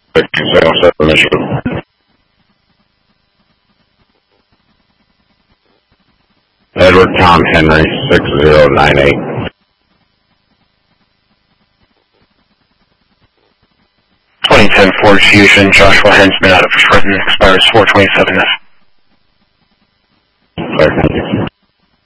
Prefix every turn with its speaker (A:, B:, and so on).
A: 607 Michigan. Edward Tom Henry, 6098.
B: Ford Fusion, Joshua Hensman out of Trenton, expires 427F.
A: Thank you.